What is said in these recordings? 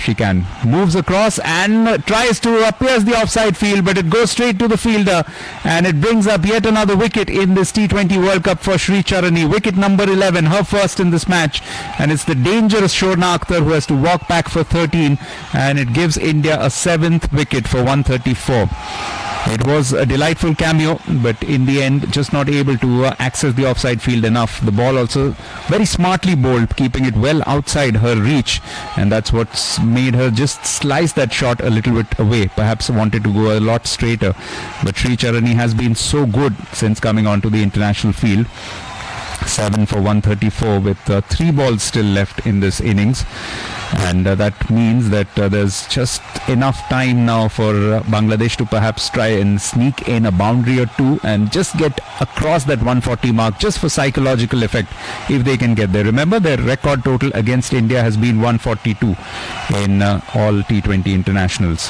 she can. Moves across and tries to pierce the offside field, but it goes straight to the fielder, and it brings up yet another wicket in this T20 World Cup for Sri Charani. Wicket number 11, her first in this match, and it's the dangerous Shorna Akhtar who has to walk back for 13, and it gives India a 7th wicket for 134. It was a delightful cameo, but in the end, just not able to access the offside field enough. The ball also very smartly bowled, keeping it well outside her reach, and that's what's made her just slice that shot a little bit away. Perhaps wanted to go a lot straighter, but Sri Charani has been so good since coming onto the international field. 7 for 134 with 3 balls still left in this innings, and that means that there's just enough time now for Bangladesh to perhaps try and sneak in a boundary or two and just get across that 140 mark, just for psychological effect, if they can get there. Remember, their record total against India has been 142 in all T20 internationals.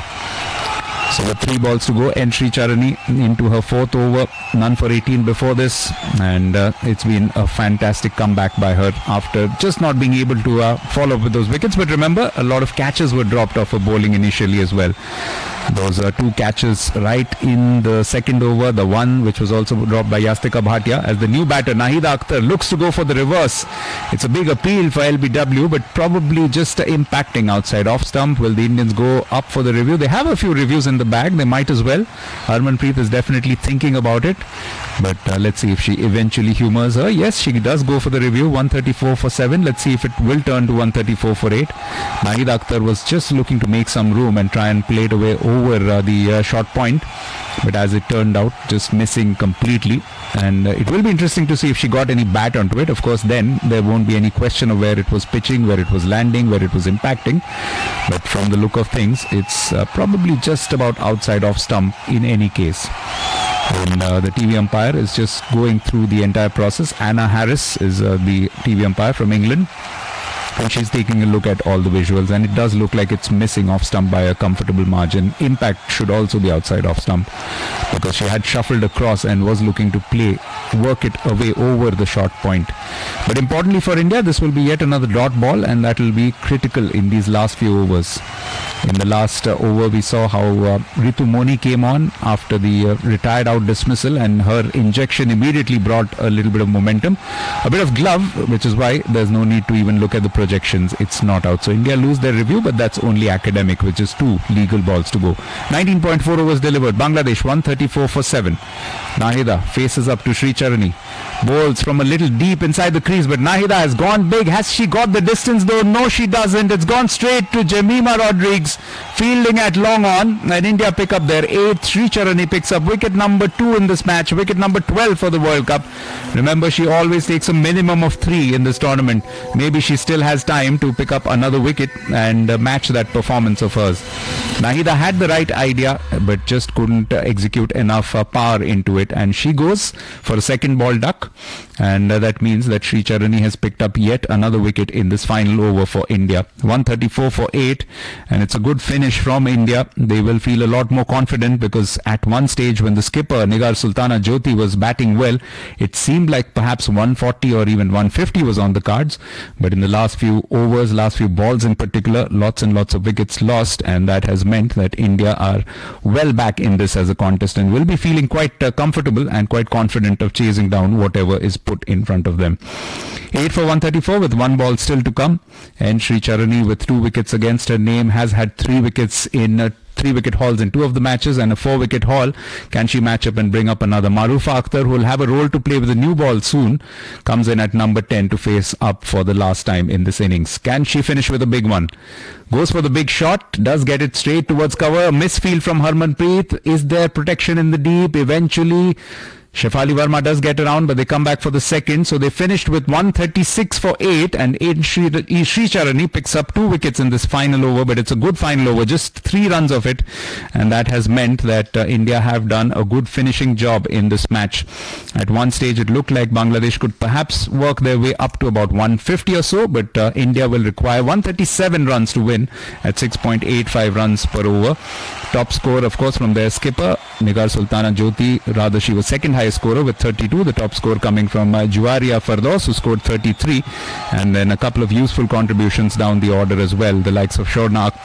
So with 3 balls to go, and Sri Charani into her 4th over, none for 18 before this, and it's been a fantastic comeback by her after just not being able to follow up with those wickets. But remember, a lot of catches were dropped off her bowling initially as well. Those 2 catches right in the 2nd over, the one which was also dropped by Yastika Bhatia, as the new batter Nahida Akhtar looks to go for the reverse. It's a big appeal for LBW, but probably just impacting outside off stump. Will the Indians go up for the review? They have a few reviews in the bag, they might as well. Harmanpreet is definitely thinking about it, but let's see if she eventually humors her. Yes, she does go for the review. 134 for 7. Let's see if it will turn to 134 for 8. Nahida Akhtar was just looking to make some room and try and play it away over the short point, but as it turned out, just missing completely. And it will be interesting to see if she got any bat onto it. Of course, then there won't be any question of where it was pitching, where it was landing, where it was impacting, but from the look of things, it's probably just about outside off stump in any case. And the TV umpire is just going through the entire process. Anna Harris is the TV umpire from England, and she's taking a look at all the visuals, and it does look like it's missing off stump by a comfortable margin. Impact should also be outside off stump, because she had shuffled across and was looking to work it away over the short point. But importantly for India, this will be yet another dot ball, and that will be critical in these last few overs. In the last over, we saw how Ritu Moni came on after the retired out dismissal, and her injection immediately brought a little bit of momentum, a bit of glove, which is why there's no need to even look at the projections. It's not out. So India lose their review, but that's only academic, which is 2 legal balls to go. 19.4 overs delivered. Bangladesh 134 for 7. Nahida faces up to Sri Charani. Bowls from a little deep inside the crease, but Nahida has gone big. Has she got the distance though? No, she doesn't. It's gone straight to Jemima Rodrigues, fielding at long on, and India pick up their 8th. Sri Charani picks up wicket number 2 in this match, wicket number 12 for the World Cup. Remember, she always takes a minimum of 3 in this tournament. Maybe she still has time to pick up another wicket and match that performance of hers. Nahida had the right idea, but just couldn't execute enough power into it, and she goes for a 2nd ball duck, and that means that Sri Charani has picked up yet another wicket in this final over for India. 134 for 8, and it's a good finish from India. They will feel a lot more confident, because at one stage when the skipper Nigar Sultana Jyoti was batting well, it seemed like perhaps 140 or even 150 was on the cards, but in the last few overs, last few balls in particular, lots and lots of wickets lost, and that has meant that India are well back in this as a contest and will be feeling quite comfortable and quite confident of chasing down whatever is put in front of them. 8 for 134 with 1 ball still to come, and Sri Charani, with 2 wickets against her name, has had 3 wickets in 3-wicket hauls in 2 of the matches and a 4-wicket haul. Can she match up and bring up another? Marufa Akhtar, who will have a role to play with the new ball soon, comes in at number 10 to face up for the last time in this innings. Can she finish with a big one? Goes for the big shot, does get it straight towards cover. A misfield from Harmanpreet. Is there protection in the deep? Eventually Shefali Verma does get around, but they come back for the 2nd. So they finished with 136 for 8, and Sri Charani picks up 2 wickets in this final over, but it's a good final over, just 3 runs of it, and that has meant that India have done a good finishing job in this match. At one stage it looked like Bangladesh could perhaps work their way up to about 150 or so, but India will require 137 runs to win at 6.85 runs per over. Top score, of course, from their skipper Nigar Sultana Jyoti. Rather, she was second highest scorer with 32. The top score coming from Juwaria Fardos, who scored 33, and then a couple of useful contributions down the order as well, the likes of Shorna Akhtar